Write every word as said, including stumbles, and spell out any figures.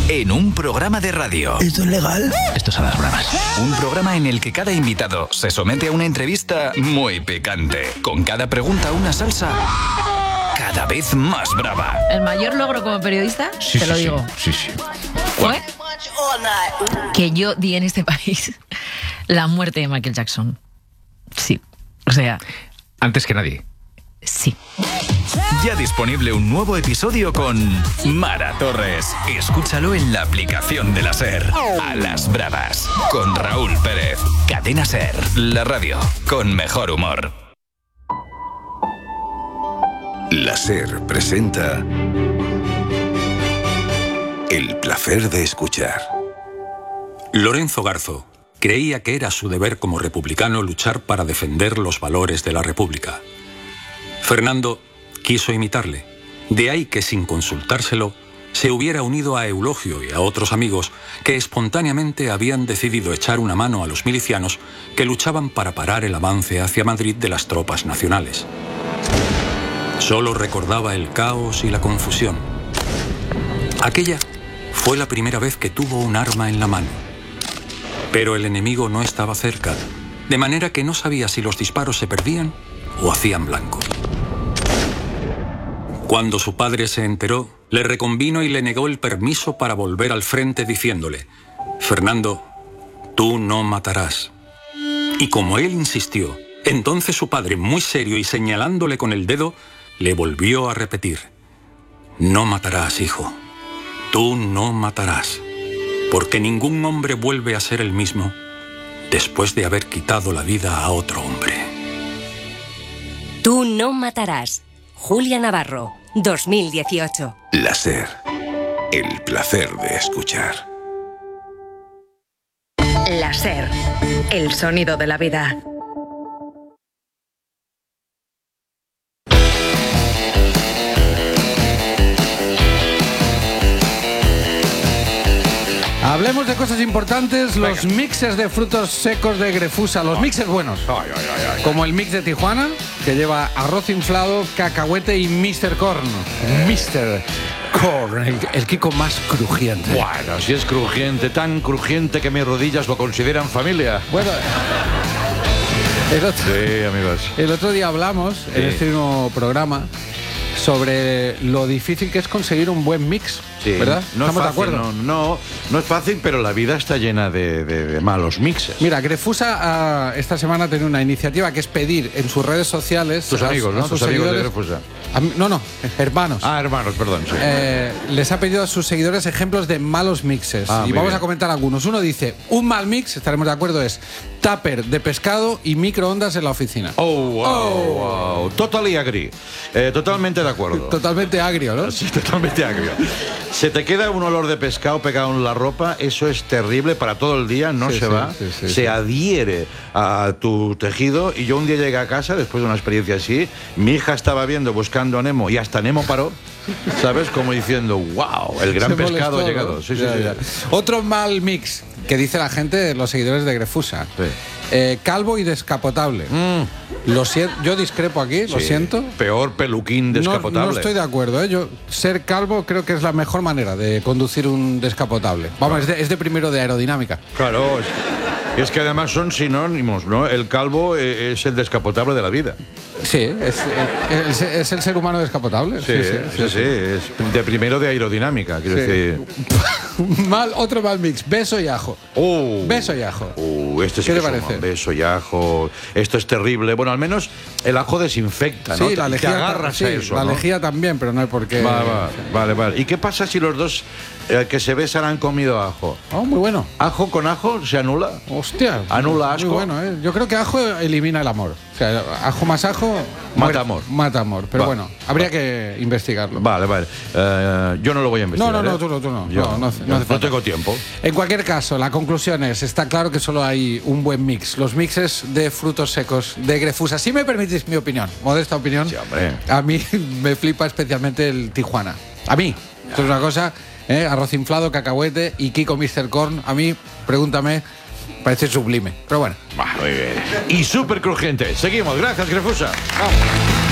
en un programa de radio. ¿Esto es legal? Esto es a las bravas. Un programa en el que cada invitado se somete a una entrevista muy picante, con cada pregunta una salsa cada vez más brava. El mayor logro como periodista, Sí, te sí, lo sí. digo, Sí, sí. fue que yo di en este país la muerte de Michael Jackson. Sí, o sea, Antes que nadie. sí. Ya disponible un nuevo episodio con Mara Torres. Escúchalo en la aplicación de la SER. A las bravas. Con Raúl Pérez. Cadena SER. La radio con mejor humor. La SER presenta El placer de escuchar. Lorenzo Garzo creía que era su deber como republicano luchar para defender los valores de la República. Fernando quiso imitarle, de ahí que sin consultárselo se hubiera unido a Eulogio y a otros amigos que espontáneamente habían decidido echar una mano a los milicianos que luchaban para parar el avance hacia Madrid de las tropas nacionales. Solo recordaba el caos y la confusión. Aquella fue la primera vez que tuvo un arma en la mano. Pero el enemigo no estaba cerca, de manera que no sabía si los disparos se perdían o hacían blanco. Cuando su padre se enteró, le reconvino y le negó el permiso para volver al frente diciéndole: Fernando, tú no matarás. Y como él insistió, entonces su padre, muy serio y señalándole con el dedo, le volvió a repetir: no matarás, hijo. Tú no matarás. Porque ningún hombre vuelve a ser el mismo después de haber quitado la vida a otro hombre. Tú no matarás. Julia Navarro, dos mil dieciocho. La SER. El placer de escuchar. La SER. El sonido de la vida. Hablemos de cosas importantes, los Venga. mixes de frutos secos de Grefusa, los mixes buenos, Ay, ay, ay, ay. como el mix de Tijuana, que lleva arroz inflado, cacahuete y mister Corn. mister Corn, el, el Kiko más crujiente. Bueno, si es crujiente, tan crujiente que mis rodillas lo consideran familia. Bueno, el otro, Sí, amigos. el otro día hablamos, en Sí. este mismo programa, sobre lo difícil que es conseguir un buen mix, Sí, ¿verdad? no es ¿Estamos de fácil, acuerdo? No, no, no es fácil, pero la vida está llena de, de- de malos mixes. Mira, Grefusa ah, esta semana ha tenido una iniciativa que es pedir en sus redes sociales Tus a- amigos, a ¿no? sus Tus amigos de seguidores- Grefusa. a mí- no, no, hermanos. Ah, hermanos, perdón. Sí. Eh, les ha pedido a sus seguidores ejemplos de malos mixes. Ah, y muy vamos bien. a comentar algunos. Uno dice, un mal mix, estaremos de acuerdo, es tupper de pescado y microondas en la oficina. Oh, wow, wow. Totally agree. Eh, totalmente de acuerdo. Totalmente agrio, ¿no? Sí, totalmente agrio. Se te queda un olor de pescado pegado en la ropa, eso es terrible para todo el día, no Sí, se sí, va, sí, sí, se sí. adhiere a tu tejido. Y yo un día llegué a casa, después de una experiencia así, mi hija estaba viendo Buscando a Nemo y hasta Nemo paró, ¿sabes? Como diciendo, wow, el gran Se pescado molestó, ha llegado. ¿no? Sí, sí, Ya, sí. ya. Otro mal mix que dice la gente, los seguidores de Grefusa. Sí. Eh, calvo y descapotable. Lo siento, yo discrepo aquí, lo Sí. siento. Peor peluquín No, descapotable. no estoy de acuerdo, ¿eh? Yo, ser calvo creo que es la mejor manera de conducir un descapotable. Vamos, es, de, es de primero de aerodinámica. Claro, es, es que además son sinónimos, ¿no? El calvo eh, es el descapotable de la vida. Sí, es, es, es el ser humano descapotable. Sí, sí, sí, es de primero de aerodinámica, quiero Sí. decir. Mal, otro mal mix, beso y ajo. Oh. Beso y ajo. Uh, este sí ¿Qué que te es un parece? beso y ajo. Esto es terrible. Bueno, al menos el ajo desinfecta, ¿no? Sí, Te- la te lejía, agarras sí, a eso, la ¿no? lejía también, pero no hay por qué. Va, va, vale, vale. ¿Y qué pasa si los dos eh, que se besan han comido ajo? Oh, muy bueno. ¿Ajo con ajo se anula? Hostia. Anula muy asco. bueno, ¿eh? Yo creo que ajo elimina el amor. O sea, ajo más ajo. Mata muere- amor. Mata amor. Pero Va, bueno, habría va. que investigarlo. Vale, vale. Eh, yo no lo voy a investigar. No, no, no, ¿eh? tú no, tú no. Yo No, no hace- no yo hace falta. tengo tiempo. En cualquier caso, la conclusión es, está claro que solo hay un buen mix. Los mixes de frutos secos de Grefusa. Si me permitís mi opinión, modesta opinión, Sí, hombre. a mí me flipa especialmente el Tijuana. A mí. Esto es una cosa, ¿eh? Arroz inflado, cacahuete y Kiko mister Corn. A mí, pregúntame, parece sublime. Pero bueno. Bah, muy bien. Y súper crujiente. Seguimos. Gracias, Grefusa.